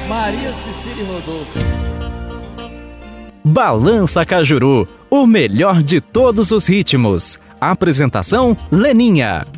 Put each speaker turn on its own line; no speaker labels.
Maria Cecília e Rodolfo.
Balança Cajuru, o melhor de todos os ritmos. Apresentação Leninha.